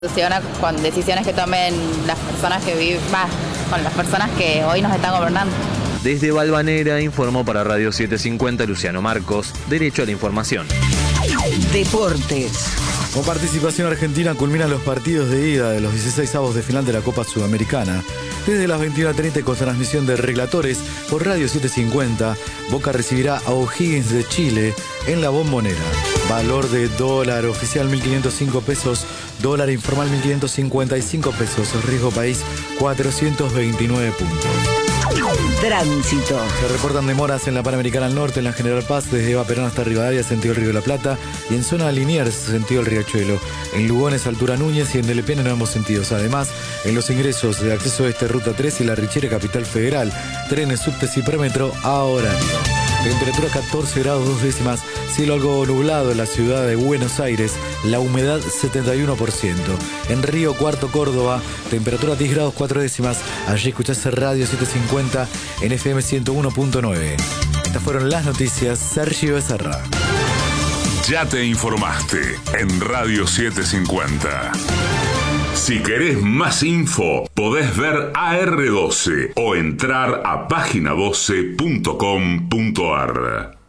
Con decisiones que tomen las personas que viven, con las personas que hoy nos están gobernando. Desde Valvanera informó para Radio 750 Luciano Marcos, Derecho a la Información. Deportes. Con participación argentina culminan los partidos de ida de los 16avos de final de la Copa Sudamericana. Desde las 21:30 con transmisión de Relatores por Radio 750, Boca recibirá a O'Higgins de Chile en la Bombonera. Valor de dólar oficial 1.505 pesos, dólar informal 1.555 pesos, riesgo país 429 puntos. Tránsito. Se reportan demoras en la Panamericana al norte, en la General Paz, desde Eva Perón hasta Rivadavia, sentido el Río de la Plata, y en zona Liniers, sentido el Riachuelo. En Lugones, altura Núñez, y en Delepiane en ambos sentidos. Además, en los ingresos de acceso este, Ruta 3 y la Richiere, Capital Federal, trenes, subtes y premetro a horario. Temperatura 14 grados 2 décimas, cielo algo nublado en la ciudad de Buenos Aires, la humedad 71%. En Río Cuarto, Córdoba, temperatura 10 grados 4 décimas, allí escuchás Radio 750 en FM 101.9. Estas fueron las noticias, Sergio Becerra. Ya te informaste en Radio 750. Si querés más info, podés ver AR12 o entrar a página12.com.ar.